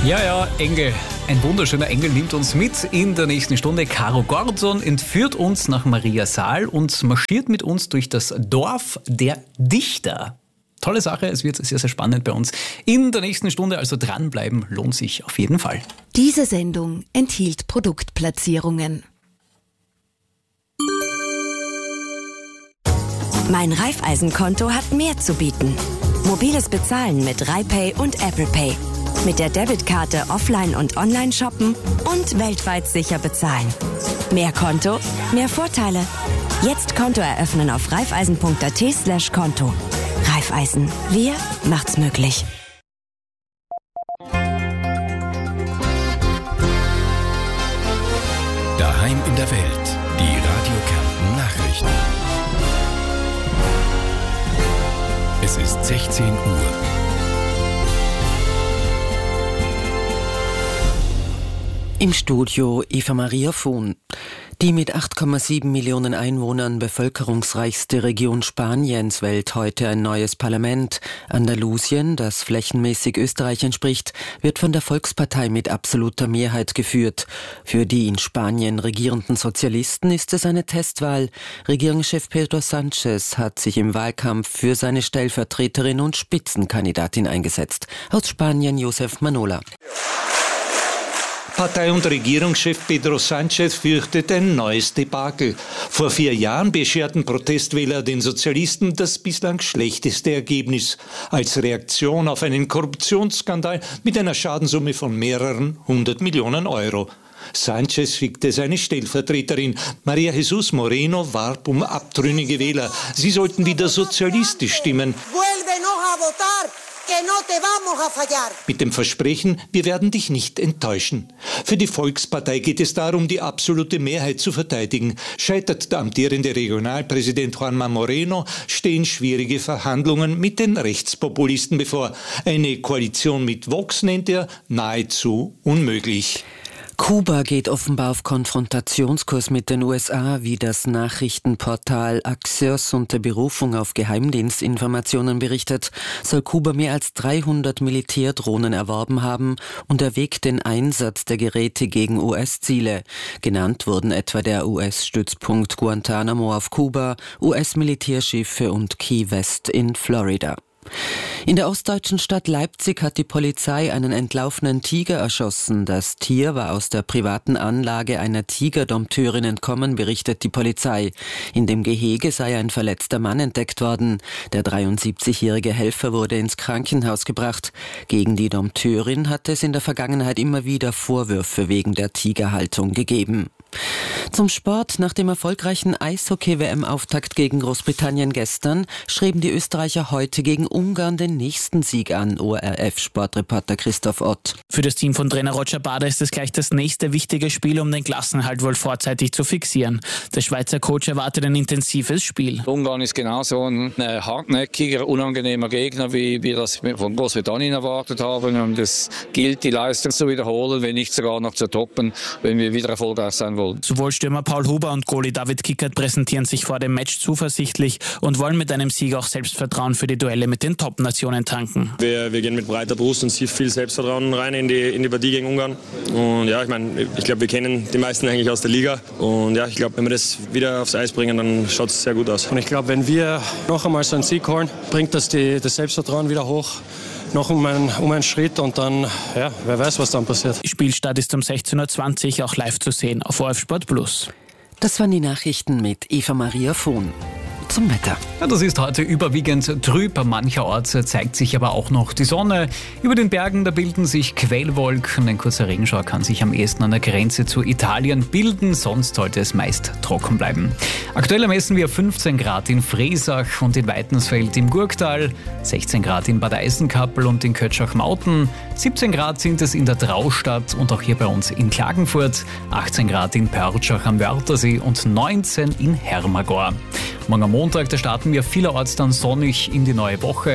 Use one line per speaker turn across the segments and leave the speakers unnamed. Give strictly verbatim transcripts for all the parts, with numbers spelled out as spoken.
Ja, ja, Engel. Ein wunderschöner Engel nimmt uns mit in der nächsten Stunde. Caro Gordon entführt uns nach Mariasaal und marschiert mit uns durch das Dorf der Dichter. Tolle Sache, es wird sehr, sehr spannend bei uns. In der nächsten Stunde, also dranbleiben, lohnt sich auf jeden Fall.
Diese Sendung enthielt Produktplatzierungen. Mein Raiffeisenkonto hat mehr zu bieten. Mobiles Bezahlen mit RaiPay und Apple Pay. Mit der Debitkarte offline und online shoppen und weltweit sicher bezahlen. Mehr Konto, mehr Vorteile. Jetzt Konto eröffnen auf raiffeisen.at slash Konto. Raiffeisen. Wir macht's möglich.
Daheim in der Welt. Die Radio Kärnten Nachrichten. Es ist sechzehn Uhr.
Im Studio Eva Maria Vohn. Die mit acht Komma sieben Millionen Einwohnern bevölkerungsreichste Region Spaniens wählt heute ein neues Parlament. Andalusien, das flächenmäßig Österreich entspricht, wird von der Volkspartei mit absoluter Mehrheit geführt. Für die in Spanien regierenden Sozialisten ist es eine Testwahl. Regierungschef Pedro Sánchez hat sich im Wahlkampf für seine Stellvertreterin und Spitzenkandidatin eingesetzt. Aus Spanien Josef Manola.
Partei- und Regierungschef Pedro Sánchez fürchtet ein neues Debakel. Vor vier Jahren bescherten Protestwähler den Sozialisten das bislang schlechteste Ergebnis als Reaktion auf einen Korruptionsskandal mit einer Schadenssumme von mehreren hundert Millionen Euro. Sánchez schickte seine Stellvertreterin. María Jesús Moreno warb um abtrünnige Wähler. Sie sollten wieder sozialistisch stimmen. Mit dem Versprechen, wir werden dich nicht enttäuschen. Für die Volkspartei geht es darum, die absolute Mehrheit zu verteidigen. Scheitert der amtierende Regionalpräsident Juanma Moreno, stehen schwierige Verhandlungen mit den Rechtspopulisten bevor. Eine Koalition mit Vox nennt er nahezu unmöglich.
Kuba geht offenbar auf Konfrontationskurs mit den U S A, wie das Nachrichtenportal Axios unter Berufung auf Geheimdienstinformationen berichtet, soll Kuba mehr als dreihundert Militärdrohnen erworben haben und erwägt den Einsatz der Geräte gegen U S-Ziele. Genannt wurden etwa der U S-Stützpunkt Guantanamo auf Kuba, U S-Militärschiffe und Key West in Florida. In der ostdeutschen Stadt Leipzig hat die Polizei einen entlaufenen Tiger erschossen. Das Tier war aus der privaten Anlage einer Tigerdompteurin entkommen, berichtet die Polizei. In dem Gehege sei ein verletzter Mann entdeckt worden. Der dreiundsiebzigjährige Helfer wurde ins Krankenhaus gebracht. Gegen die Dompteurin hatte es in der Vergangenheit immer wieder Vorwürfe wegen der Tigerhaltung gegeben. Zum Sport. Nach dem erfolgreichen Eishockey-W M-Auftakt gegen Großbritannien gestern schrieben die Österreicher heute gegen Ungarn den nächsten Sieg an, O R F-Sportreporter Christoph Ott.
Für das Team von Trainer Roger Bader ist es gleich das nächste wichtige Spiel, um den Klassenerhalt wohl vorzeitig zu fixieren. Der Schweizer Coach erwartet ein intensives Spiel.
Ungarn ist genauso ein hartnäckiger, unangenehmer Gegner, wie wir das von Großbritannien erwartet haben. Und es gilt, die Leistung zu wiederholen, wenn nicht sogar noch zu toppen, wenn wir wieder erfolgreich sein wollen.
Sowohl Stürmer Paul Huber und Goalie David Kickert präsentieren sich vor dem Match zuversichtlich und wollen mit einem Sieg auch Selbstvertrauen für die Duelle mit den Top-Nationen tanken.
Wir, wir gehen mit breiter Brust und viel Selbstvertrauen rein in die, in die Partie gegen Ungarn. Und ja, ich meine, ich glaube, wir kennen die meisten eigentlich aus der Liga. Und ja, ich glaube, wenn wir das wieder aufs Eis bringen, dann schaut es sehr gut aus.
Und ich glaube, wenn wir noch einmal so einen Sieg holen, bringt das die, das Selbstvertrauen wieder hoch. Noch um einen, um einen Schritt und dann, ja, wer weiß, was dann passiert.
Spielstart ist um sechzehn Uhr zwanzig, auch live zu sehen auf O R F Sport Plus.
Das waren die Nachrichten mit Eva Maria Vohn. Zum Wetter.
Ja, das ist heute überwiegend trüb. Mancherorts zeigt sich aber auch noch die Sonne. Über den Bergen, da bilden sich Quellwolken. Ein kurzer Regenschauer kann sich am ehesten an der Grenze zu Italien bilden. Sonst sollte es meist trocken bleiben. Aktuell messen wir fünfzehn Grad in Friesach und in Weitensfeld im Gurktal, sechzehn Grad in Bad Eisenkappel und in Kötschach-Mauten, siebzehn Grad sind es in der Traustadt und auch hier bei uns in Klagenfurt, achtzehn Grad in Pörtschach am Wörthersee und neunzehn in Hermagor. Morgen am Montag, da starten wir vielerorts dann sonnig in die neue Woche.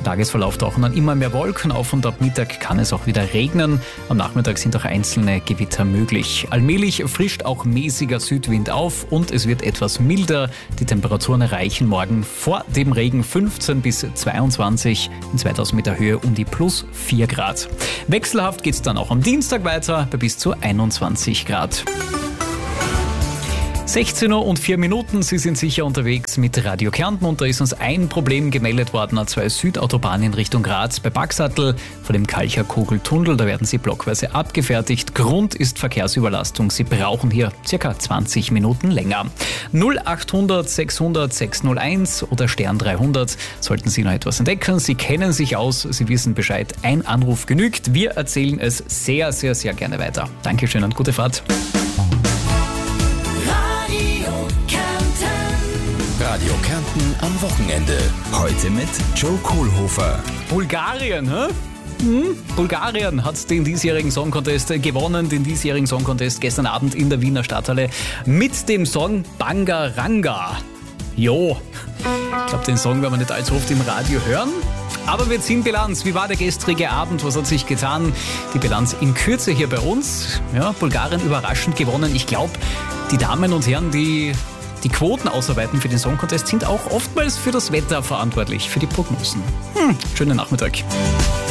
Tagesverlauf tauchen dann immer mehr Wolken auf und ab Mittag kann es auch wieder regnen. Am Nachmittag sind auch einzelne Gewitter möglich. Allmählich frischt auch mäßiger Südwind auf und es wird etwas milder. Die Temperaturen erreichen morgen vor dem Regen fünfzehn bis zweiundzwanzig, in zweitausend Meter Höhe um die plus vier Grad. Wechselhaft geht es dann auch am Dienstag weiter bei bis zu einundzwanzig Grad. sechzehn Uhr und vier Minuten, Sie sind sicher unterwegs mit Radio Kärnten und da ist uns ein Problem gemeldet worden, A zwei Südautobahn in Richtung Graz bei Baxattel vor dem Kalcher-Kogel-Tunnel, da werden sie blockweise abgefertigt. Grund ist Verkehrsüberlastung, Sie brauchen hier circa zwanzig Minuten länger. null achthundert sechshundert sechshunderteins oder Stern dreihundert, sollten Sie noch etwas entdecken, Sie kennen sich aus, Sie wissen Bescheid, ein Anruf genügt, wir erzählen es sehr, sehr, sehr gerne weiter. Dankeschön und gute Fahrt.
Radio Kärnten am Wochenende. Heute mit Joe Kohlhofer.
Bulgarien, hä? Hm? Bulgarien hat den diesjährigen Song Contest gewonnen, den diesjährigen Song Contest gestern Abend in der Wiener Stadthalle mit dem Song Bangaranga. Jo, ich glaube, den Song werden wir nicht allzu oft im Radio hören. Aber wir ziehen Bilanz. Wie war der gestrige Abend? Was hat sich getan? Die Bilanz in Kürze hier bei uns. Ja, Bulgarien überraschend gewonnen. Ich glaube, die Damen und Herren, die die Quoten ausarbeiten für den Song Contest, sind auch oftmals für das Wetter verantwortlich, für die Prognosen. Hm, schönen Nachmittag.